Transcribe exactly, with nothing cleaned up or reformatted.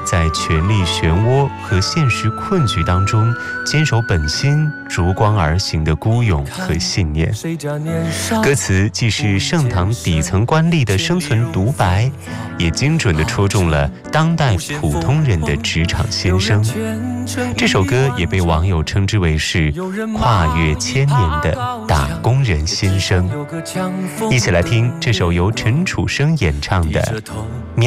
在权力漩涡和现实困局当中坚守本心、逐光而行的孤勇和信念。歌词既是盛唐底层官吏的生存独白，也精准地戳中了当代普通人的职场心声。这首歌也被网友称之为是跨越千年的打工人心声。一起来听这首由陈楚生演唱的